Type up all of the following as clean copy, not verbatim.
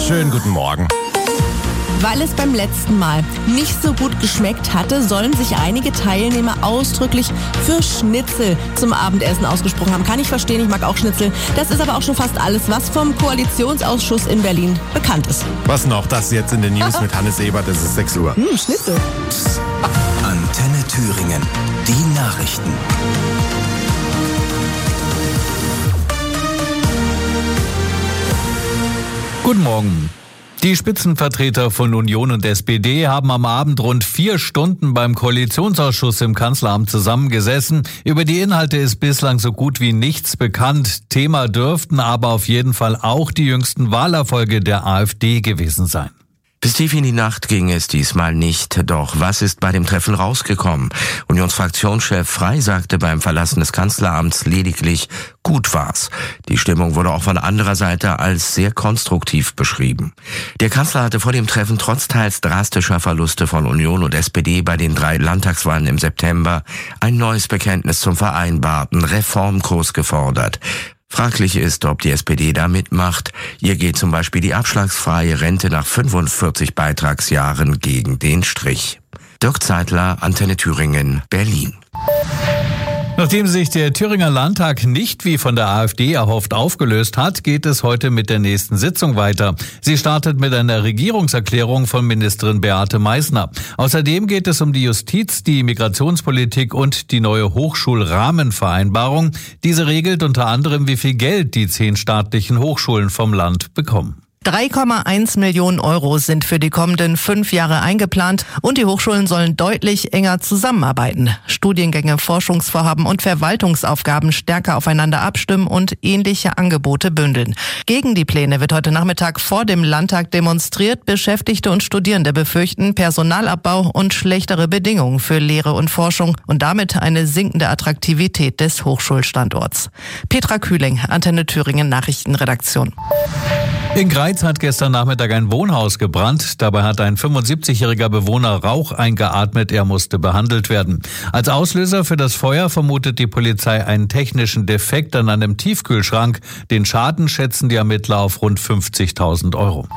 Schönen guten Morgen. Weil es beim letzten Mal nicht so gut geschmeckt hatte, sollen sich einige Teilnehmer ausdrücklich für Schnitzel zum Abendessen ausgesprochen haben. Kann ich verstehen, ich mag auch Schnitzel. Das ist aber auch schon fast alles, was vom Koalitionsausschuss in Berlin bekannt ist. Was noch? Das jetzt in den News mit Hannes Ebert, es ist 6 Uhr. Schnitzel. Antenne Thüringen. Die Nachrichten. Guten Morgen. Die Spitzenvertreter von Union und SPD haben am Abend rund 4 Stunden beim Koalitionsausschuss im Kanzleramt zusammengesessen. Über die Inhalte ist bislang so gut wie nichts bekannt. Thema dürften aber auf jeden Fall auch die jüngsten Wahlerfolge der AfD gewesen sein. Bis tief in die Nacht ging es diesmal nicht. Doch was ist bei dem Treffen rausgekommen? Unionsfraktionschef Frey sagte beim Verlassen des Kanzleramts lediglich, gut war's. Die Stimmung wurde auch von anderer Seite als sehr konstruktiv beschrieben. Der Kanzler hatte vor dem Treffen trotz teils drastischer Verluste von Union und SPD bei den 3 Landtagswahlen im September ein neues Bekenntnis zum vereinbarten Reformkurs gefordert. Fraglich ist, ob die SPD da mitmacht. Ihr geht zum Beispiel die abschlagsfreie Rente nach 45 Beitragsjahren gegen den Strich. Dirk Zeitler, Antenne Thüringen, Berlin. Nachdem sich der Thüringer Landtag nicht wie von der AfD erhofft aufgelöst hat, geht es heute mit der nächsten Sitzung weiter. Sie startet mit einer Regierungserklärung von Ministerin Beate Meißner. Außerdem geht es um die Justiz, die Migrationspolitik und die neue Hochschulrahmenvereinbarung. Diese regelt unter anderem, wie viel Geld die 10 staatlichen Hochschulen vom Land bekommen. 3,1 Millionen Euro sind für die kommenden 5 Jahre eingeplant und die Hochschulen sollen deutlich enger zusammenarbeiten. Studiengänge, Forschungsvorhaben und Verwaltungsaufgaben stärker aufeinander abstimmen und ähnliche Angebote bündeln. Gegen die Pläne wird heute Nachmittag vor dem Landtag demonstriert. Beschäftigte und Studierende befürchten Personalabbau und schlechtere Bedingungen für Lehre und Forschung und damit eine sinkende Attraktivität des Hochschulstandorts. Petra Kühling, Antenne Thüringen Nachrichtenredaktion. In Greiz hat gestern Nachmittag ein Wohnhaus gebrannt. Dabei hat ein 75-jähriger Bewohner Rauch eingeatmet. Er musste behandelt werden. Als Auslöser für das Feuer vermutet die Polizei einen technischen Defekt an einem Tiefkühlschrank. Den Schaden schätzen die Ermittler auf rund 50.000 Euro.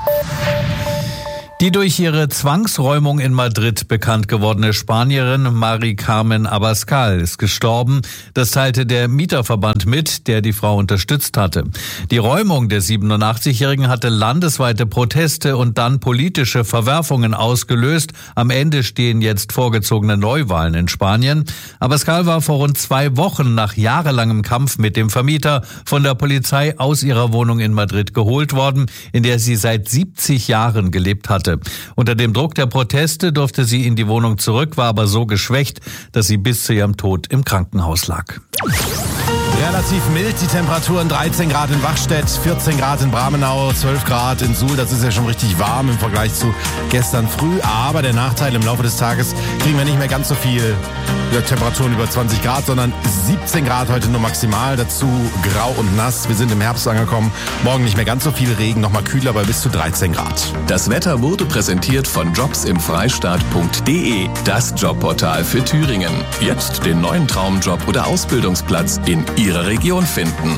Die durch ihre Zwangsräumung in Madrid bekannt gewordene Spanierin Mari Carmen Abascal ist gestorben. Das teilte der Mieterverband mit, der die Frau unterstützt hatte. Die Räumung der 87-Jährigen hatte landesweite Proteste und dann politische Verwerfungen ausgelöst. Am Ende stehen jetzt vorgezogene Neuwahlen in Spanien. Abascal war vor rund 2 Wochen nach jahrelangem Kampf mit dem Vermieter von der Polizei aus ihrer Wohnung in Madrid geholt worden, in der sie seit 70 Jahren gelebt hatte. Unter dem Druck der Proteste durfte sie in die Wohnung zurück, war aber so geschwächt, dass sie bis zu ihrem Tod im Krankenhaus lag. Relativ mild die Temperaturen, 13 Grad in Wachstedt, 14 Grad in Bramenau, 12 Grad in Suhl. Das ist ja schon richtig warm im Vergleich zu gestern früh. Aber der Nachteil, im Laufe des Tages kriegen wir nicht mehr ganz so viel Temperaturen über 20 Grad, sondern 17 Grad heute nur maximal. Dazu grau und nass. Wir sind im Herbst angekommen. Morgen nicht mehr ganz so viel Regen, nochmal kühler bei bis zu 13 Grad. Das Wetter wurde präsentiert von jobsimfreistaat.de, das Jobportal für Thüringen. Jetzt den neuen Traumjob oder Ausbildungsplatz in Ihrer Region finden.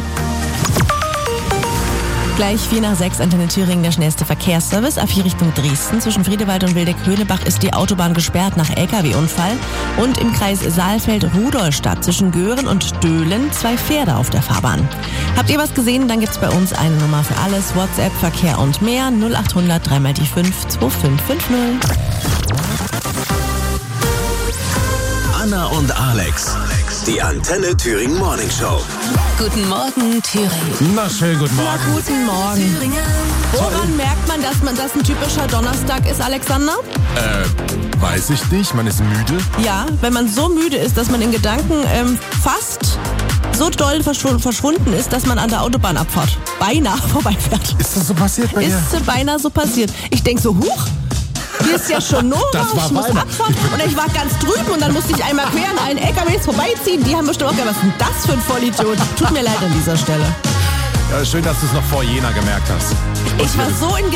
Gleich 5:45 Antenne Thüringen, der schnellste Verkehrsservice. A4 Richtung Dresden. Zwischen Friedewald und Wildeck-Höhnebach ist die Autobahn gesperrt nach LKW-Unfall. Und im Kreis Saalfeld-Rudolstadt zwischen Göhren und Döhlen 2 Pferde auf der Fahrbahn. Habt ihr was gesehen? Dann gibt's bei uns eine Nummer für alles. WhatsApp, Verkehr und mehr. 0800 3 die 5 2550. Anna und Alex. Die Antenne Thüringen Morning Show. Guten Morgen, Thüringen. Na, schön, guten Morgen. Na, guten Morgen. Woran merkt man, dass das ein typischer Donnerstag ist, Alexander? Weiß ich nicht, man ist müde. Ja, wenn man so müde ist, dass man in Gedanken fast so doll verschwunden ist, dass man an der Autobahnabfahrt beinahe vorbeifährt. Ist das so passiert bei dir? Ist beinahe so passiert. Ich denke so, huch, hier ist ja schon Nora, ich muss abfahren. Und ich war ganz drüben und dann musste ich einmal quer an allen LKWs vorbeiziehen. Die haben bestimmt auch gedacht, was ist denn das für ein Vollidiot? Tut mir leid an dieser Stelle. Ja, schön, dass du es noch vor Jena gemerkt hast. Ich war so in